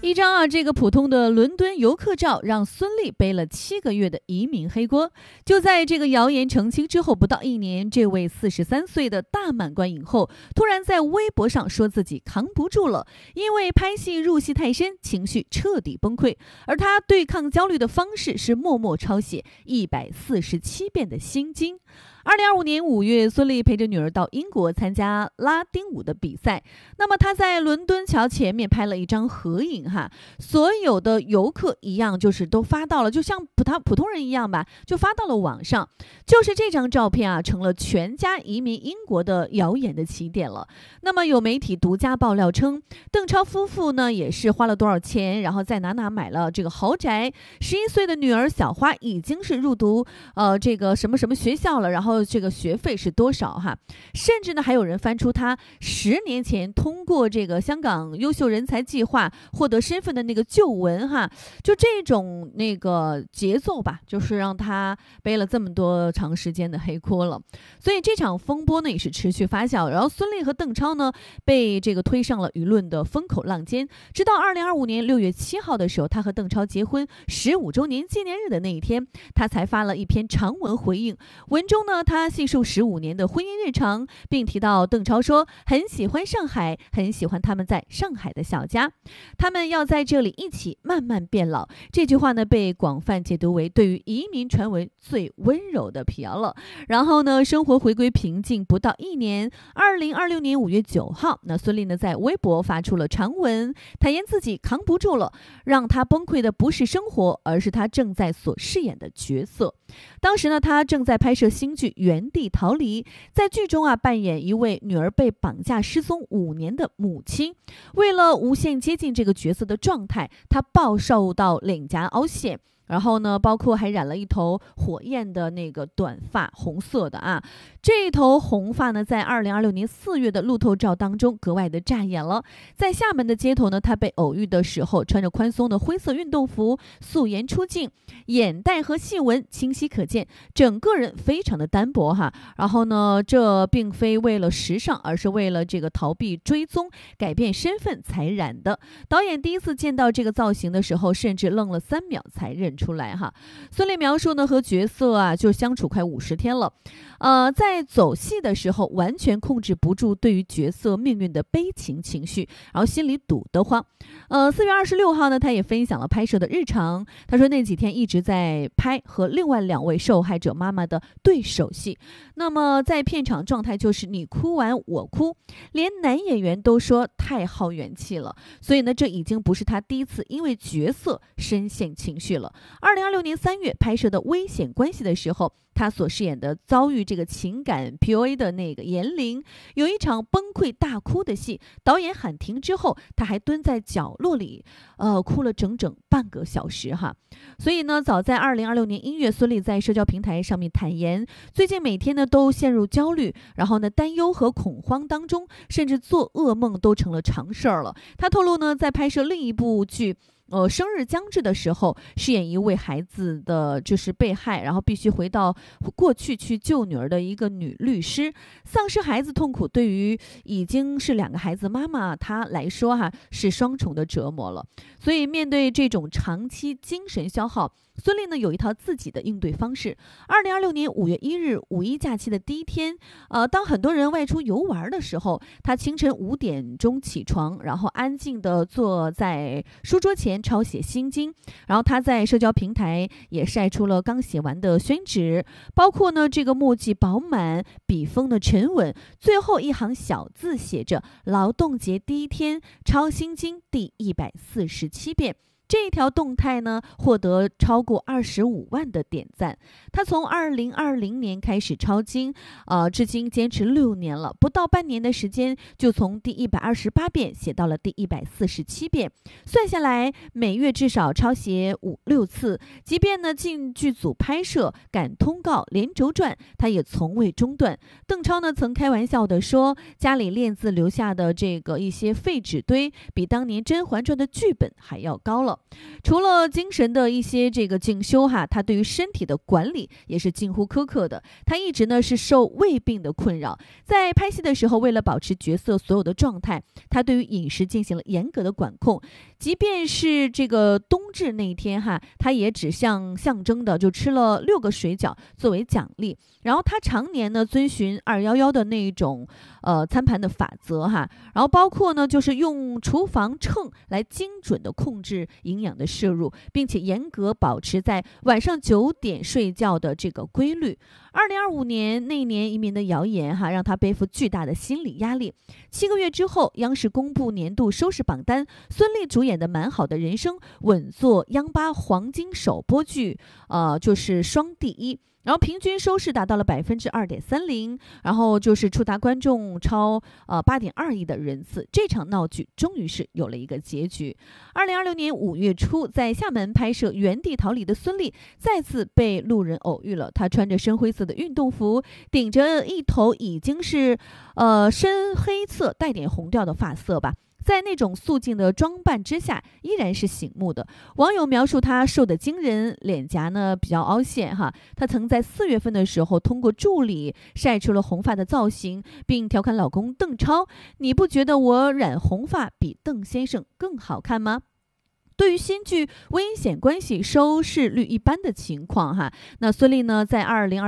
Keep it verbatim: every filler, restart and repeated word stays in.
一张啊，这个普通的伦敦游客照，让孙俪背了七个月的移民黑锅。就在这个谣言澄清之后不到一年，这位四十三岁的大满贯影后突然在微博上说自己扛不住了，因为拍戏入戏太深，情绪彻底崩溃。而她对抗焦虑的方式是默默抄写一百四十七遍的心经。二零二五年五月，孙俪陪着女儿到英国参加拉丁舞的比赛。那么她在伦敦桥前面拍了一张合影哈，所有的游客一样，就是都发到了，就像普他普通人一样吧，就发到了网上。就是这张照片啊，成了全家移民英国的谣言的起点了。那么有媒体独家爆料称，邓超夫妇呢也是花了多少钱，然后在哪哪买了这个豪宅。十一岁的女儿小花已经是入读呃这个什么什么学校了，然后这个学费是多少哈？甚至呢还有人翻出他十年前通过这个香港优秀人才计划获得身份的那个旧闻哈，就这种那个节奏吧，就是让他背了这么多长时间的黑锅了。所以这场风波呢也是持续发酵，然后孙俪和邓超呢被这个推上了舆论的风口浪尖。直到二零二五年六月七号的时候，他和邓超结婚十五周年纪念日的那一天，他才发了一篇长文回应。文中呢，他细述十五年的婚姻日常，并提到邓超说很喜欢上海，很喜欢他们在上海的小家，他们要在这里一起慢慢变老。这句话呢被广泛解读为对于移民传闻最温柔的辟谣了。然后呢，生活回归平静不到一年，二零二六年五月九号，那孙俪呢在微博发出了长文，坦言自己扛不住了，让他崩溃的不是生活，而是他正在所饰演的角色。当时呢，他正在拍摄新剧《原地逃离》，在剧中啊扮演一位女儿被绑架失踪五年的母亲。为了无限接近这个角色的状态，他暴瘦到脸颊凹陷。然后呢，包括还染了一头火焰的那个短发，红色的啊。这一头红发呢，在二零二六年四月的路透照当中格外的扎眼了。在厦门的街头呢，他被偶遇的时候，穿着宽松的灰色运动服，素颜出镜，眼袋和细纹清晰可见，整个人非常的单薄哈。然后呢，这并非为了时尚，而是为了这个逃避追踪、改变身份才染的。导演第一次见到这个造型的时候，甚至愣了三秒才认出来哈。孙俪描述呢，和角色啊就相处快五十天了，呃，在走戏的时候完全控制不住对于角色命运的悲情情绪，然后心里堵得慌。呃，四月二十六号呢，他也分享了拍摄的日常。他说那几天一直在拍和另外两位受害者妈妈的对手戏。那么在片场状态就是你哭完我哭，连男演员都说太耗元气了。所以呢，这已经不是他第一次因为角色深陷情绪了。二零二六年三月拍摄的《危险关系》的时候，他所饰演的遭遇这个情感 P U A 的那个严玲，有一场崩溃大哭的戏，导演喊停之后，他还蹲在角落里，呃，哭了整整半个小时哈。所以呢，早在二零二六年一月，孙俪在社交平台上面坦言，最近每天呢都陷入焦虑，然后呢担忧和恐慌当中，甚至做噩梦都成了常事儿了。他透露呢，在拍摄另一部剧。呃，生日将至的时候，饰演一位孩子的就是被害，然后必须回到过去去救女儿的一个女律师。丧失孩子痛苦对于已经是两个孩子妈妈她来说哈，是双重的折磨了。所以面对这种长期精神消耗，孙俪呢有一套自己的应对方式。二零二六年五月一日五一假期的第一天，呃，当很多人外出游玩的时候，她清晨五点钟起床，然后安静地坐在书桌前抄写心经。然后她在社交平台也晒出了刚写完的宣纸，包括呢这个墨迹饱满，笔锋的沉稳，最后一行小字写着劳动节第一天抄心经第一百四十七遍。这条动态呢，获得超过二十五万的点赞。他从二零二零年开始抄经，呃，至今坚持六年了，不到半年的时间，就从第一百二十八遍写到了第一百四十七遍。算下来，每月至少抄写五六次。即便呢进剧组拍摄、赶通告、连轴转，他也从未中断。邓超呢曾开玩笑的说，家里练字留下的这个一些废纸堆，比当年《甄嬛传》的剧本还要高了。 错。除了精神的一些这个进修哈，他对于身体的管理也是近乎苛刻的。他一直呢是受胃病的困扰，在拍戏的时候，为了保持角色所有的状态，他对于饮食进行了严格的管控。即便是这个冬至那一天哈，他也只像象征的就吃了六个水饺作为奖励。然后他常年呢遵循二一一的那一种呃餐盘的法则哈，然后包括呢就是用厨房秤来精准的控制营养的摄入，并且严格保持在晚上九点睡觉的这个规律。二零二五年那年移民的谣言哈，让他背负巨大的心理压力。七个月之后，央视公布年度收视榜单，孙俪主演的《蛮好的人生》稳坐央八黄金首播剧，呃，就是双第一。然后平均收视达到了百分之二点三零，然后就是触达观众超呃八点二亿的人次。这场闹剧终于是有了一个结局。二零二六年五月初，在厦门拍摄《原地逃离》的孙俪再次被路人偶遇了。她穿着深灰色的运动服，顶着一头已经是呃深黑色带点红调的发色吧。在那种素净的装扮之下，依然是醒目的。网友描述她瘦得惊人，脸颊呢比较凹陷哈。她曾在四月份的时候通过助理晒出了红发的造型，并调侃老公邓超：“你不觉得我染红发比邓先生更好看吗？”对于新剧《危险关系》收视率一般的情况哈，那孙俪呢在二零二